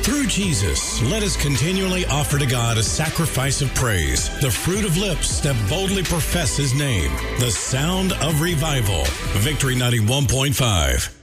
Through Jesus, let us continually offer to God a sacrifice of praise, the fruit of lips that boldly profess His name, the sound of revival. Victory 91.5.